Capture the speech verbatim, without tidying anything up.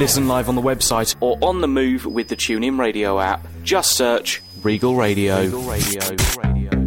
Listen live on the website or on the move with the TuneIn Radio app. Just search Regal Radio. Regal Radio.